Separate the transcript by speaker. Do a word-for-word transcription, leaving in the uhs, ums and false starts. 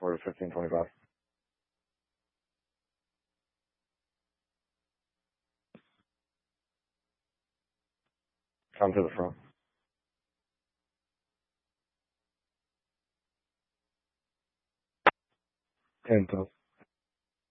Speaker 1: for fifteen twenty-five. Come to the front. Ten,